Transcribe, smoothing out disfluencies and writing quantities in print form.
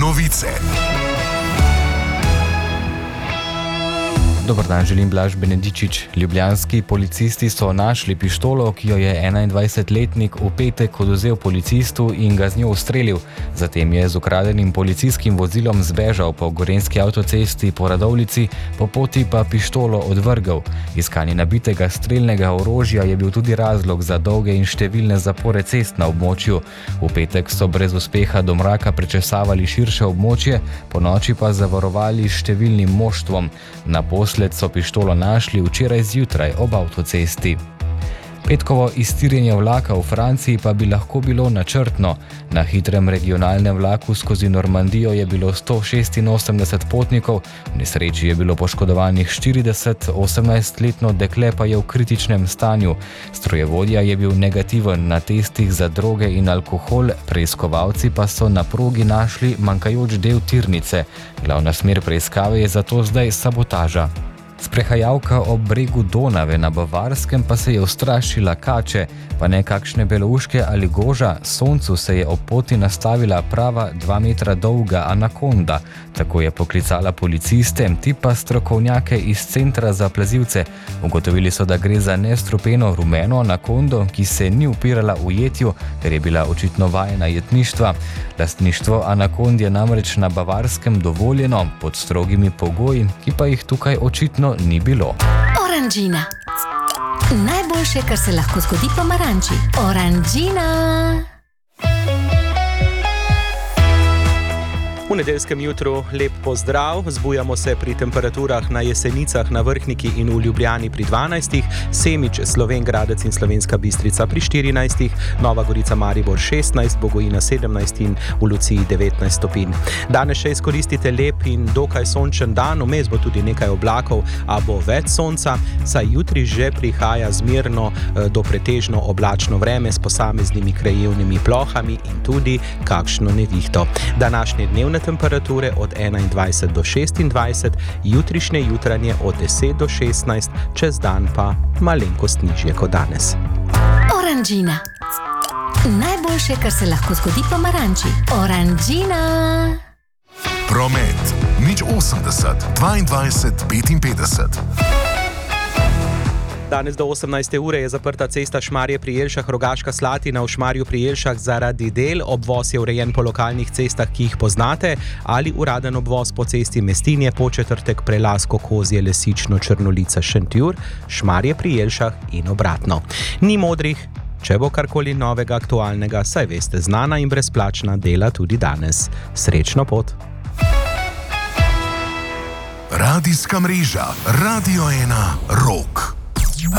novice. Dober dan, želim Blaž Benedičič. Ljubljanski policisti so našli pištolo, ki jo je 21-letnik v petek odvzel policistu in ga z njo ustrelil. Zatem je z ukradenim policijskim vozilom zbežal po gorenjski avtocesti po Radovljici, po poti pa pištolo odvrgel. Iskanje nabitega strelnega orožja je bil tudi razlog za dolge in številne zapore cest na območju. V petek so brez uspeha do mraka prečesavali širše območje, ponoči pa zavarovali številnim moštvom. Naposled so pištolo našli včeraj zjutraj ob avtocesti. Petkovo iztirjenje vlaka v Franciji pa bi lahko bilo načrtno. Na hitrem regionalnem vlaku skozi Normandijo je bilo 186 potnikov, v nesreči je bilo poškodovanih 40, 18-letno dekle pa je v kritičnem stanju. Strojevodja je bil negativen na testih za droge in alkohol, preiskovalci pa so na progi našli manjkajoč del tirnice. Glavna smer preiskave je zato zdaj sabotaža. Sprehajalka ob bregu Donave na Bavarskem pa se je ustrašila kače, pa ne kakšne belouške ali goža, soncu se je ob poti nastavila prava 2 metra dolga anakonda. Tako je poklicala policiste, ti pa strokovnjake iz centra za plazilce. Ugotovili so, da gre za nestrupeno rumeno anakondo, ki se ni upirala ujetju, ker je bila očitno vajena jetništva. Lastništvo anakond je namreč na Bavarskem dovoljeno pod strogimi pogoji, ki pa jih tukaj očitno ni bilo. Oranžina. Najboljše, kar se lahko zgodi pomaranči. Oranžina. V nedeljskem jutru lep pozdrav, zbujamo se pri temperaturah na Jesenicah, na Vrhniki in v Ljubljani pri 12, Semič, Slovenj Gradec in Slovenska Bistrica pri 14, Nova Gorica, Maribor 16, Bogojina 17 in v Luciji 19 stopinj. Danes še izkoristite lep in dokaj sončen dan, vmes bo tudi nekaj oblakov, a bo več sonca, saj jutri že prihaja zmerno do pretežno oblačno vreme s posameznimi krajevnimi plohami in tudi kakšno nevihto. Današnje dnevne temperature od 21 do 26, jutrišnje jutranje od 10 do 16, čez dan pa malenkost nižje kot danes. Oranžina. Najboljše, kar se lahko zgodi pomaranči. Oranžina. Promet. 080 22 55. Danes do 18. ure je zaprta cesta Šmarje pri Jelšah, Rogaška Slatina v Šmarju pri Jelšah zaradi del. Obvoz je urejen po lokalnih cestah, ki jih poznate, ali uraden obvoz po cesti Mestinje, Podčetrtek, Prelasko, Kozje, Lesično, Črnolica, Šentjur, Šmarje pri Jelšah in obratno. Ni modrih, če bo karkoli novega aktualnega, saj veste, znana in brezplačna dela tudi danes. Srečno pot! Radijska mreža Radio 1 Rok.